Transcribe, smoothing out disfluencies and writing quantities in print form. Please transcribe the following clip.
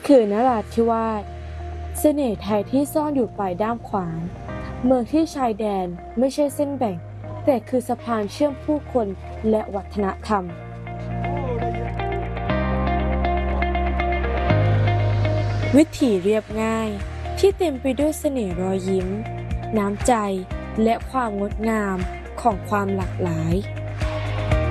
คือนราธิวาสเสน่ห์ไทยที่ซ่อนอยู่ปลายด้ามขวานเมืองที่ชายแดนไม่ใช่เส้นแบ่งแต่คือสะพานเชื่อมผู้คนและวัฒนธรรมวิถีเรียบง่ายที่เต็มไปด้วยเสน่ห์รอยยิ้มน้ำใจและความงดงามของความหลากหลาย